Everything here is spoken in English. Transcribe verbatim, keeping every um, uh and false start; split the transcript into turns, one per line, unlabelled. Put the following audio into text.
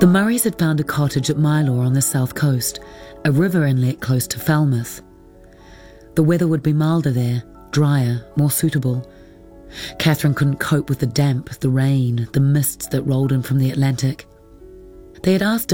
The Murrays had found a cottage at Mylor on the south coast, a river inlet close to Falmouth. The weather would be milder there, drier, more suitable. Catherine couldn't cope with the damp, the rain, the mists that rolled in from the Atlantic. They had asked